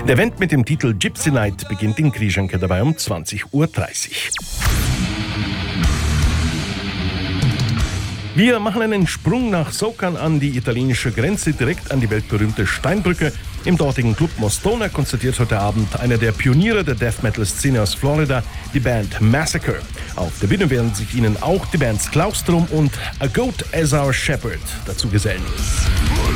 Der Event mit dem Titel Gypsy Night beginnt in Križanke dabei um 20:30 Uhr. Wir machen einen Sprung nach Socan an die italienische Grenze, direkt an die weltberühmte Steinbrücke. Im dortigen Club Mostona konzertiert heute Abend einer der Pioniere der Death-Metal-Szene aus Florida, die Band Massacre. Auf der Bühne werden sich ihnen auch die Bands Claustrum und A Goat as Our Shepherd dazu gesellen.